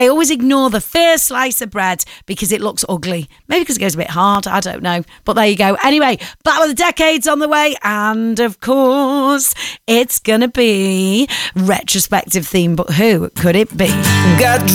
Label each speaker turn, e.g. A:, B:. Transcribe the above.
A: I always ignore the first slice of bread because it looks ugly. Maybe because it goes a bit hard. I don't know. But there you go. Anyway, Battle of the Decades on the way. And of course, it's going to be retrospective theme. But who could it be?
B: Got